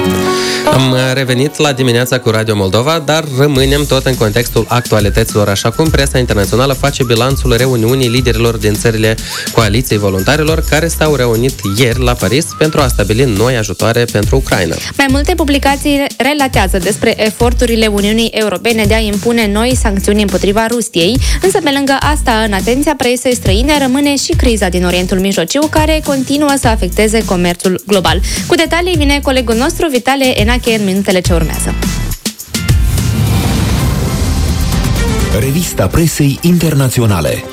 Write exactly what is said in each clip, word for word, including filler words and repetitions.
Am revenit la dimineața cu Radio Moldova, dar rămânem tot în contextul actualităților, așa cum presa internațională face bilanțul reuniunii liderilor din țările Coaliției Voluntarilor, care s-au reunit ieri la Paris pentru a stabili noi ajutoare pentru Ucraina. Mai multe publicații relatează despre eforturile Uniunii Europene de a impune noi sancțiuni împotriva Rusiei, însă pe lângă asta, în atenția presei străine, rămâne și criza din Orientul Mijlociu, care continuă să afecteze comerțul global. Cu detalii vine colegul nostru, Vitale Enache, în minutele ce urmează. Revista presei internaționale.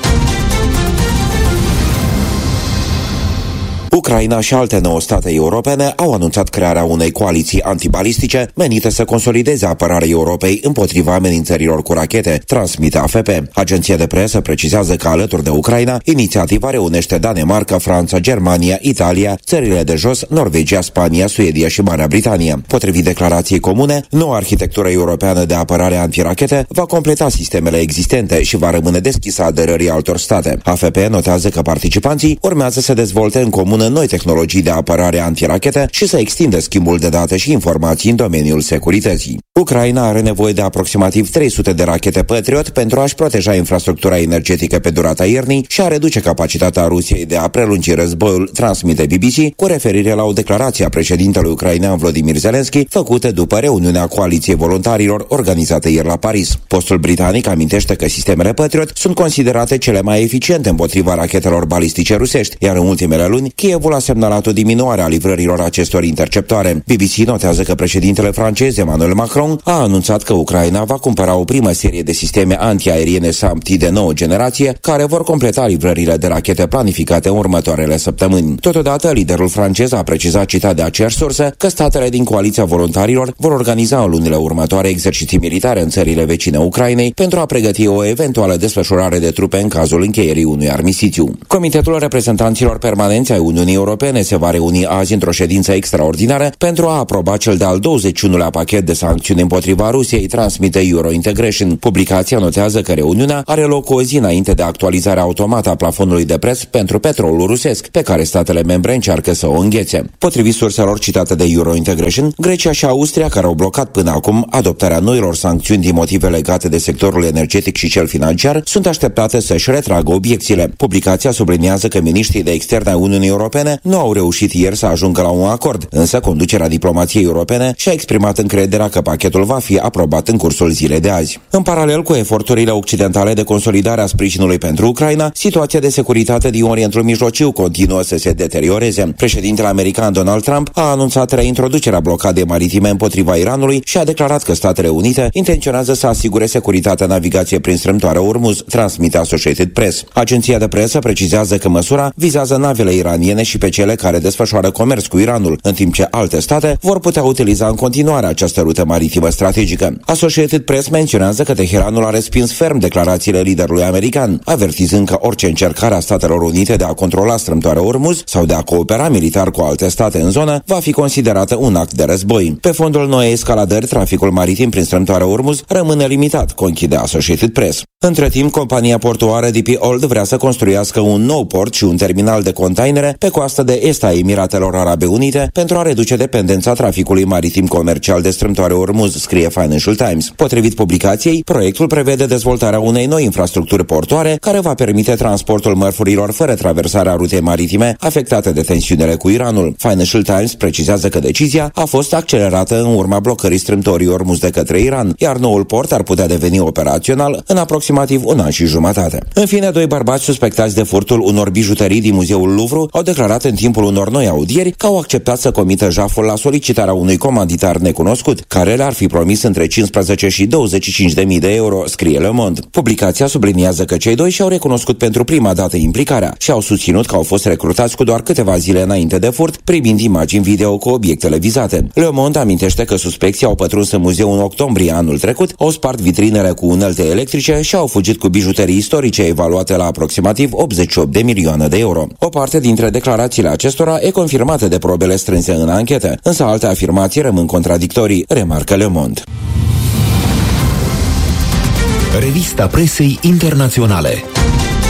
Ucraina și alte nouă state europene au anunțat crearea unei coaliții antibalistice menite să consolideze apărarea Europei împotriva amenințărilor cu rachete, transmite A F P. Agenția de presă precizează că alături de Ucraina, inițiativa reunește Danemarca, Franța, Germania, Italia, țările de jos, Norvegia, Spania, Suedia și Marea Britanie. Potrivit declarației comune, noua arhitectură europeană de apărare antirachete va completa sistemele existente și va rămâne deschisă aderării altor state. A F P notează că participanții urmează să dezvolte în comun noi tehnologii de apărare antirachete și să extindă schimbul de date și informații în domeniul securității. Ucraina are nevoie de aproximativ trei sute de rachete Patriot pentru a-și proteja infrastructura energetică pe durata iernii și a reduce capacitatea Rusiei de a prelungi războiul, transmite B B C, cu referire la o declarație a președintelui ucrainean Volodymyr Zelensky, făcută după reuniunea Coaliției Voluntarilor organizată ieri la Paris. Postul britanic amintește că sistemele Patriot sunt considerate cele mai eficiente împotriva rachetelor balistice rusești, iar în ultimele luni, Kievul a semnalat o diminuare a livrărilor acestor interceptoare. B B C notează că președintele francez Emmanuel Macron a anunțat că Ucraina va cumpăra o primă serie de sisteme antiaeriene SAMP de nouă generație, care vor completa livrările de rachete planificate în următoarele săptămâni. Totodată, liderul francez a precizat, citat de aceeași sursă, că statele din Coaliția Voluntarilor vor organiza în lunile următoare exerciții militare în țările vecine Ucrainei pentru a pregăti o eventuală desfășurare de trupe în cazul încheierii unui armistițiu. Comitetul reprezentanților permanenți ai Uniunii Europene se va reuni azi într-o ședință extraordinară pentru a aproba cel de-al douăzeci și unu-lea pachet de sancțiuni împotriva Rusiei, transmite Eurointegration. Publicația notează că reuniunea are loc o zi înainte de actualizarea automată a plafonului de preț pentru petrolul rusesc, pe care statele membre încearcă să o înghețe. Potrivit surselor citate de Eurointegration, Grecia și Austria, care au blocat până acum adoptarea noilor sancțiuni din motive legate de sectorul energetic și cel financiar, sunt așteptate să-și retragă obiecțiile. Publicația subliniază că miniștrii de externe ai Uniunii Europene nu au reușit ieri să ajungă la un acord, însă conducerea diplomației europene și-a exprimat încrederea că pachetul va fi aprobat în cursul zilei de azi. În paralel cu eforturile occidentale de consolidare a sprijinului pentru Ucraina, situația de securitate din Orientul Mijlociu continuă să se deterioreze. Președintele american Donald Trump a anunțat reintroducerea blocadei maritime împotriva Iranului și a declarat că Statele Unite intenționează să asigure securitatea navigației prin strâmtoarea Hormuz, transmite Associated Press. Agenția de presă precizează că măsura vizează navele iraniene și pe cele care desfășoară comerț cu Iranul, în timp ce alte state vor putea utiliza în continuare această rută maritimă strategică. Associated Press menționează că Teheranul a respins ferm declarațiile liderului american, avertizând că orice încercare a Statelor Unite de a controla strâmtoarea Hormuz sau de a coopera militar cu alte state în zonă va fi considerată un act de război. Pe fondul noii escaladări, traficul maritim prin strâmtoarea Hormuz rămâne limitat, conchide Associated Press. Între timp, compania portuară D P Old vrea să construiască un nou port și un terminal de containere pe coasta de est a Emiratelor Arabe Unite pentru a reduce dependența traficului maritim comercial de strâmtoare Hormuz, scrie Financial Times. Potrivit publicației, proiectul prevede dezvoltarea unei noi infrastructuri portoare care va permite transportul mărfurilor fără traversarea rutei maritime afectate de tensiunile cu Iranul. Financial Times precizează că decizia a fost accelerată în urma blocării strâmtorii Hormuz de către Iran, iar noul port ar putea deveni operațional în aproximativ un an și jumătate. În fine, doi bărbați suspectați de furtul unor bijuterii din Muzeul Louvre au declarat în timpul unor noi audieri că au acceptat să comită jaful la solicitarea unui comanditar necunoscut, care le-ar fi promis între cincisprezece și douăzeci și cinci de mii de euro, scrie Le Monde. Publicația subliniază că cei doi și-au recunoscut pentru prima dată implicarea și au susținut că au fost recrutați cu doar câteva zile înainte de furt, primind imagini video cu obiectele vizate. Le Monde amintește că suspecții au pătruns în muzeu în octombrie anul trecut, au spart vitrinele cu unelte electrice și au fugit cu bijuterii istorice evaluate la aproximativ optzeci și opt de milioane de euro. O parte dintre declarațiile acestora e confirmată de probele strânse în anchetă, însă alte afirmații rămân contradictorii, remarcă Le Monde. Revista presei internaționale.